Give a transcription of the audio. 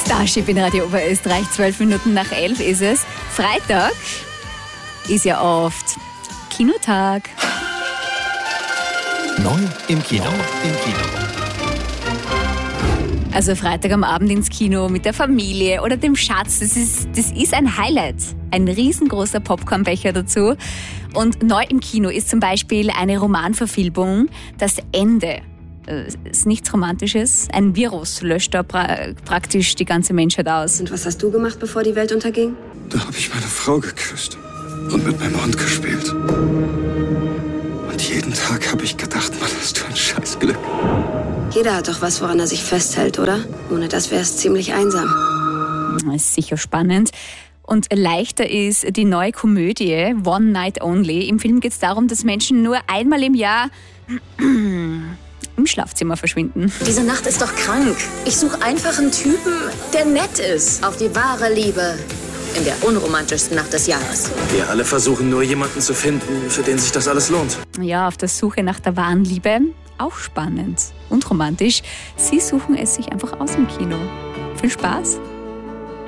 Starship in Radio Oberösterreich, 12 Minuten nach 11 ist es. Freitag ist ja oft Kinotag. Neu im Kino. Also Freitag am Abend ins Kino mit der Familie oder dem Schatz, das ist ein Highlight. Ein riesengroßer Popcornbecher dazu. Und neu im Kino ist zum Beispiel eine Romanverfilmung, Das Ende. Ist nichts Romantisches. Ein Virus löscht da praktisch die ganze Menschheit aus. Und was hast du gemacht, bevor die Welt unterging? Da habe ich meine Frau geküsst und mit meinem Hund gespielt. Und jeden Tag habe ich gedacht, Mann, hast du ein Scheißglück. Jeder hat doch was, woran er sich festhält, oder? Ohne das wäre es ziemlich einsam. Das ist sicher spannend. Und leichter ist die neue Komödie One Night Only. Im Film geht es darum, dass Menschen nur einmal im Jahr im Schlafzimmer verschwinden. Diese Nacht ist doch krank. Ich suche einfach einen Typen, der nett ist. Auf die wahre Liebe. In der unromantischsten Nacht des Jahres. Wir alle versuchen nur, jemanden zu finden, für den sich das alles lohnt. Ja, auf der Suche nach der wahren Liebe. Auch spannend und romantisch. Sie suchen es sich einfach aus im Kino. Viel Spaß!